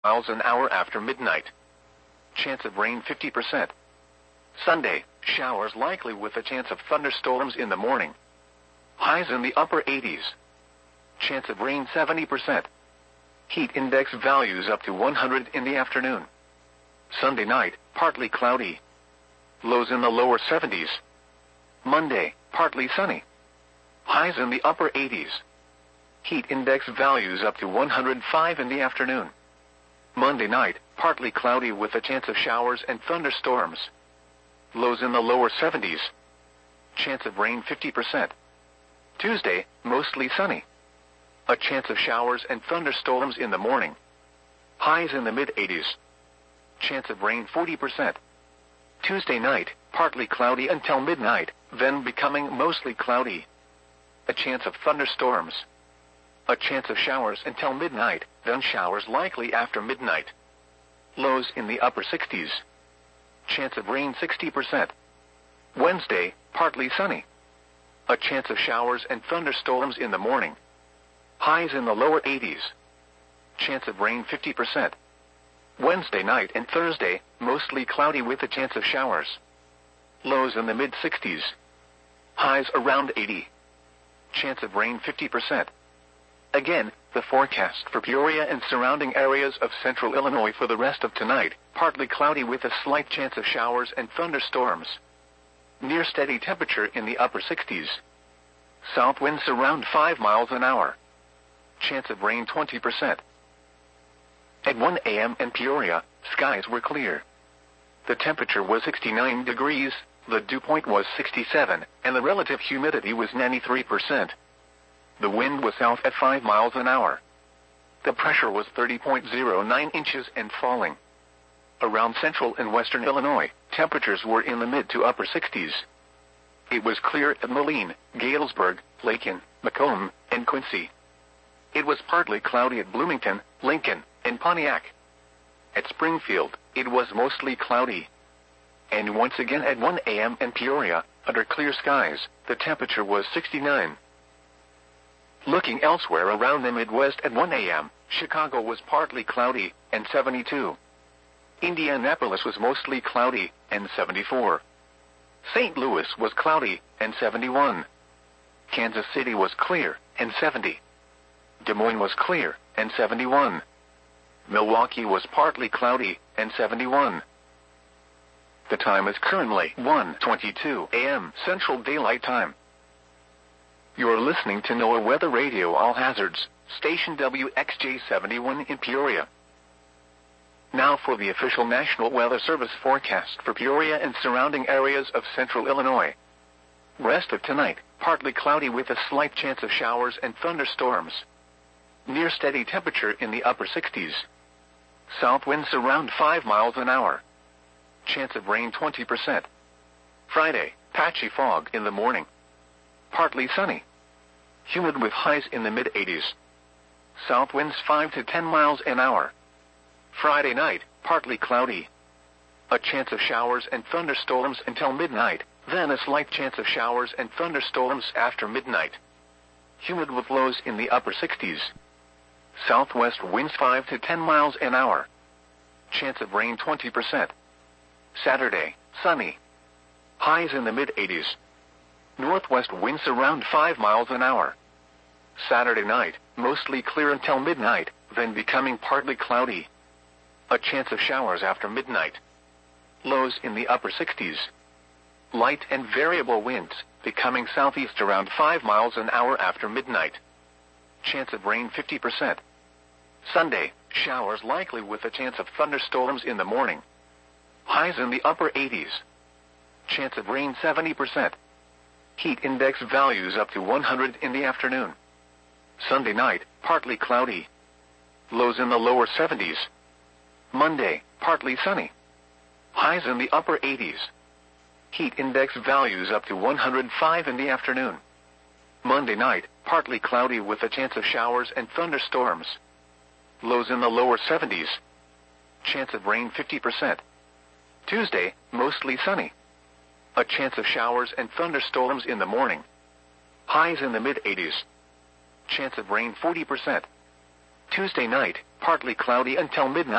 miles an hour after midnight. Chance of rain 50%. Sunday, showers likely with a chance of thunderstorms in the morning. Highs in the upper 80s. Chance of rain 70%. Heat index values up to 100 in the afternoon. Sunday night, partly cloudy. Lows in the lower 70s. Monday, partly sunny. Highs in the upper 80s. Heat index values up to 105 in the afternoon. Monday night, partly cloudy with a chance of showers and thunderstorms. Lows in the lower 70s. Chance of rain 50%. Tuesday, mostly sunny. A chance of showers and thunderstorms in the morning. Highs in the mid-80s. Chance of rain 40%. Tuesday night, partly cloudy until midnight, then becoming mostly cloudy. A chance of thunderstorms. A chance of showers until midnight, then showers likely after midnight. Lows in the upper 60s. Chance of rain 60%. Wednesday, partly sunny. A chance of showers and thunderstorms in the morning. Highs in the lower 80s. Chance of rain 50%. Wednesday night and Thursday, mostly cloudy with a chance of showers. Lows in the mid-60s. Highs around 80. Chance of rain 50%. Again, the forecast for Peoria and surrounding areas of central Illinois for the rest of tonight, partly cloudy with a slight chance of showers and thunderstorms. Near steady temperature in the upper 60s. South winds around 5 miles an hour. Chance of rain 20%. At 1 a.m. in Peoria, skies were clear. The temperature was 69 degrees, the dew point was 67, and the relative humidity was 93%. The wind was south at 5 miles an hour. The pressure was 30.09 inches and falling. Around central and western Illinois, temperatures were in the mid to upper 60s. It was clear at Moline, Galesburg, Lakin, Macomb, and Quincy. It was partly cloudy at Bloomington, Lincoln, and Pontiac. At Springfield, it was mostly cloudy. And once again at 1 a.m. in Peoria, under clear skies, the temperature was 69. Looking elsewhere around the Midwest at 1 a.m., Chicago was partly cloudy, and 72. Indianapolis was mostly cloudy, and 74. St. Louis was cloudy, and 71. Kansas City was clear, and 70. Des Moines was clear, and 71. Milwaukee was partly cloudy, and 71. The time is currently 1:22 a.m. Central Daylight Time. You're listening to NOAA Weather Radio All Hazards, station WXJ71 in Peoria. Now for the official National Weather Service forecast for Peoria and surrounding areas of central Illinois. Rest of tonight, partly cloudy with a slight chance of showers and thunderstorms. Near steady temperature in the upper 60s. South winds around 5 miles an hour. Chance of rain 20%. Friday, patchy fog in the morning. Partly sunny. Humid with highs in the mid-80s. South winds 5 to 10 miles an hour. Friday night, partly cloudy. A chance of showers and thunderstorms until midnight, then a slight chance of showers and thunderstorms after midnight. Humid with lows in the upper 60s. Southwest winds 5 to 10 miles an hour. Chance of rain 20%. Saturday, sunny. Highs in the mid-80s. Northwest winds around 5 miles an hour. Saturday night, mostly clear until midnight, then becoming partly cloudy. A chance of showers after midnight. Lows in the upper 60s. Light and variable winds, becoming southeast around 5 miles an hour after midnight. Chance of rain 50%. Sunday, showers likely with a chance of thunderstorms in the morning. Highs in the upper 80s. Chance of rain 70%. Heat index values up to 100 in the afternoon. Sunday night, partly cloudy. Lows in the lower 70s. Monday, partly sunny. Highs in the upper 80s. Heat index values up to 105 in the afternoon. Monday night, partly cloudy with a chance of showers and thunderstorms. Lows in the lower 70s. Chance of rain 50%. Tuesday, mostly sunny. A chance of showers and thunderstorms in the morning. Highs in the mid-80s. Chance of rain 40%. Tuesday night, partly cloudy until midnight.